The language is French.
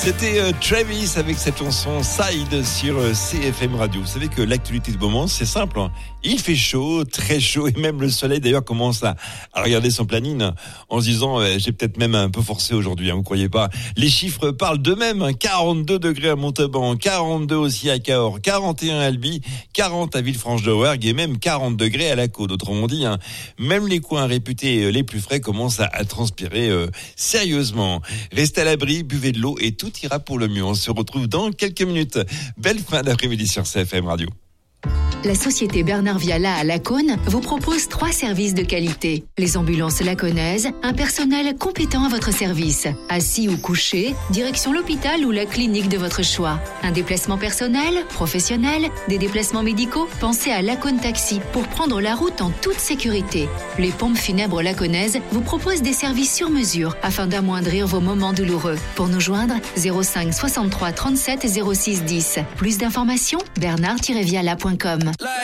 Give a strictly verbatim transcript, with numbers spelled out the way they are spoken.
C'était euh, Travis avec cette chanson Side sur euh, C F M Radio. Vous savez que l'actualité du moment, c'est simple. Hein. Il fait chaud, très chaud, et même le soleil d'ailleurs commence à, à regarder son planning en se disant euh, j'ai peut-être même un peu forcé aujourd'hui, hein, vous croyez pas. Les chiffres parlent d'eux-mêmes. Hein. quarante-deux degrés à Montauban, quarante-deux aussi à Cahors, quarante et un à Albi, quarante à Villefranche-de-Rouergue et même quarante degrés à la Côte. Autrement dit, hein, même les coins réputés euh, les plus frais commencent à, à transpirer euh, sérieusement. Restez à l'abri, buvez de l'eau et tout ira pour le mieux. On se retrouve dans quelques minutes. Belle fin d'après-midi sur C F M Radio. La société Bernard Viala à Lacaune vous propose trois services de qualité. Les ambulances lacaunaises, un personnel compétent à votre service. Assis ou couché, direction l'hôpital ou la clinique de votre choix. Un déplacement personnel, professionnel, des déplacements médicaux, pensez à Lacaune Taxi pour prendre la route en toute sécurité. Les pompes funèbres lacaunaises vous proposent des services sur mesure afin d'amoindrir vos moments douloureux. Pour nous joindre, zéro cinq soixante-trois trente-sept zéro six dix. Plus d'informations, bernard tiret viala point com.